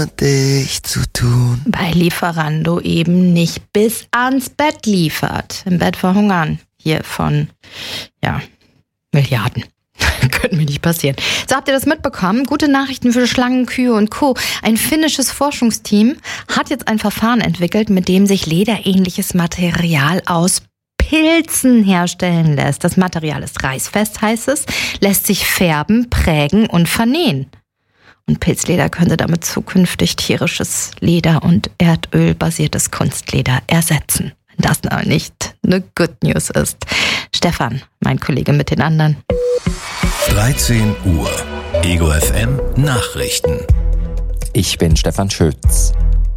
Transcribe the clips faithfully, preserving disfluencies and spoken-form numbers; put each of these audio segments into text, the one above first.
dich zu tun. Weil Lieferando eben nicht bis ans Bett liefert. Im Bett verhungern. Hier von, ja, Milliarden. Könnte mir nicht passieren. So, habt ihr das mitbekommen? Gute Nachrichten für Schlangen, Kühe und Co. Ein finnisches Forschungsteam hat jetzt ein Verfahren entwickelt, mit dem sich lederähnliches Material aus Pilzen herstellen lässt. Das Material ist reißfest, heißt es, lässt sich färben, prägen und vernähen. Und Pilzleder könnte damit zukünftig tierisches Leder und erdölbasiertes Kunstleder ersetzen. Wenn das noch nicht eine Good News ist. Stefan, mein Kollege mit den anderen. dreizehn Uhr. Ego F M Nachrichten. Ich bin Stefan Schütz.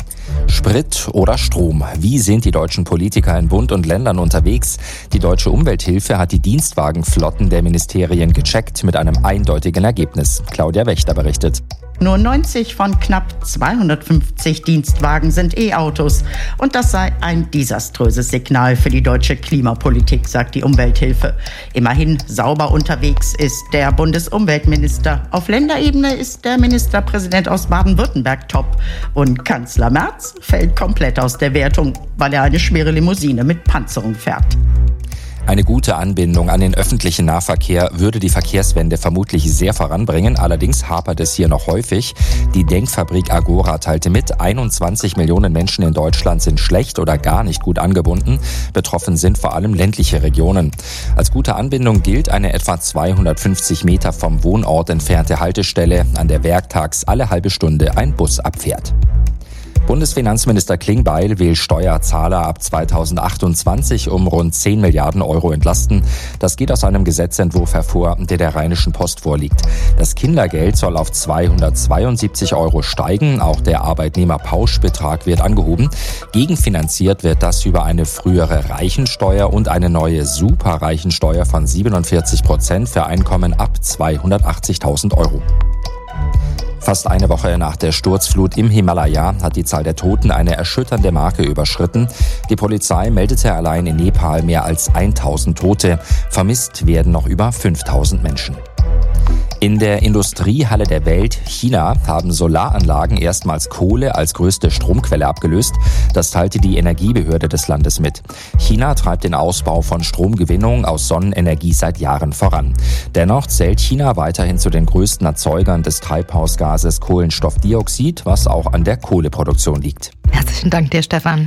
Sprit oder Strom? Wie sind die deutschen Politiker in Bund und Ländern unterwegs? Die Deutsche Umwelthilfe hat die Dienstwagenflotten der Ministerien gecheckt mit einem eindeutigen Ergebnis. Claudia Wächter berichtet. Nur neunzig von knapp zweihundertfünfzig Dienstwagen sind E-Autos. Und das sei ein desaströses Signal für die deutsche Klimapolitik, sagt die Umwelthilfe. Immerhin sauber unterwegs ist der Bundesumweltminister. Auf Länderebene ist der Ministerpräsident aus Baden-Württemberg top. Und Kanzler Merz fällt komplett aus der Wertung, weil er eine schwere Limousine mit Panzerung fährt. Eine gute Anbindung an den öffentlichen Nahverkehr würde die Verkehrswende vermutlich sehr voranbringen. Allerdings hapert es hier noch häufig. Die Denkfabrik Agora teilte mit, einundzwanzig Millionen Menschen in Deutschland sind schlecht oder gar nicht gut angebunden. Betroffen sind vor allem ländliche Regionen. Als gute Anbindung gilt eine etwa zweihundertfünfzig Meter vom Wohnort entfernte Haltestelle, an der werktags alle halbe Stunde ein Bus abfährt. Bundesfinanzminister Klingbeil will Steuerzahler ab zweitausendachtundzwanzig um rund zehn Milliarden Euro entlasten. Das geht aus einem Gesetzentwurf hervor, der der Rheinischen Post vorliegt. Das Kindergeld soll auf zweihundertzweiundsiebzig Euro steigen. Auch der Arbeitnehmerpauschbetrag wird angehoben. Gegenfinanziert wird das über eine frühere Reichensteuer und eine neue Superreichensteuer von siebenundvierzig Prozent für Einkommen ab zweihundertachtzigtausend Euro. Fast eine Woche nach der Sturzflut im Himalaya hat die Zahl der Toten eine erschütternde Marke überschritten. Die Polizei meldete allein in Nepal mehr als tausend Tote. Vermisst werden noch über fünftausend Menschen. In der Industriehalle der Welt, China, haben Solaranlagen erstmals Kohle als größte Stromquelle abgelöst. Das teilte die Energiebehörde des Landes mit. China treibt den Ausbau von Stromgewinnung aus Sonnenenergie seit Jahren voran. Dennoch zählt China weiterhin zu den größten Erzeugern des Treibhausgases Kohlenstoffdioxid, was auch an der Kohleproduktion liegt. Herzlichen Dank dir, Stefan.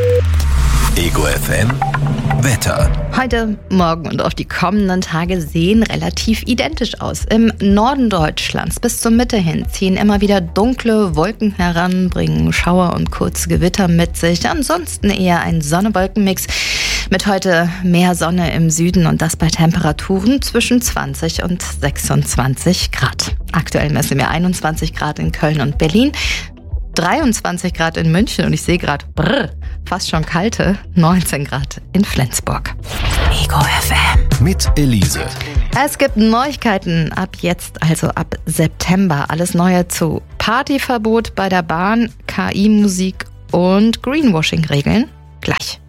Ego F M Wetter. Heute, morgen und auf die kommenden Tage sehen relativ identisch aus. Im Norden Deutschlands bis zur Mitte hin ziehen immer wieder dunkle Wolken heran, bringen Schauer und kurze Gewitter mit sich. Ansonsten eher ein Sonne-Wolken-Mix mit heute mehr Sonne im Süden und das bei Temperaturen zwischen zwanzig und sechsundzwanzig Grad. Aktuell messen wir einundzwanzig Grad in Köln und Berlin. dreiundzwanzig Grad in München und ich sehe gerade, fast schon kalte, neunzehn Grad in Flensburg. Ego F M. Mit Elise. Es gibt Neuigkeiten ab jetzt, also ab September. Alles Neue zu Partyverbot bei der Bahn, K I-Musik und Greenwashing-Regeln. Gleich.